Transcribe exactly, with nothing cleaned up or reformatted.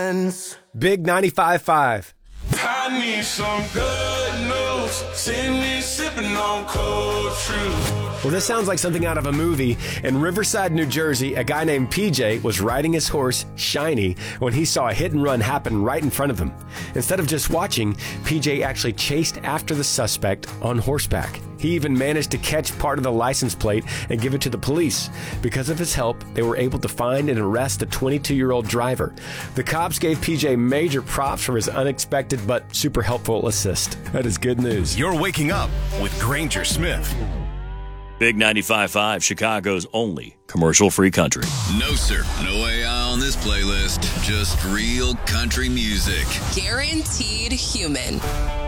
friends. Big ninety-five point five. I need some good news. Send me sipping on cold truth. Well, this sounds like something out of a movie. In Riverside, New Jersey, a guy named P J was riding his horse, Shiny, when he saw a hit and run happen right in front of him. Instead of just watching, P J actually chased after the suspect on horseback. He even managed to catch part of the license plate and give it to the police. Because of his help, they were able to find and arrest the twenty-two-year-old driver. The cops gave P J major props for his unexpected but super helpful assist. That is good news. You're waking up with Granger Smith. Big ninety-five point five, Chicago's only commercial-free country. No, sir. No A I on this playlist. Just real country music. Guaranteed human.